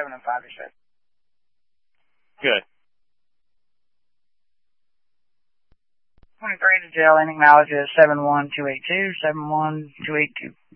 7 and 5, you said. Good. 23 to jail, ending mileage is 71282, 71282.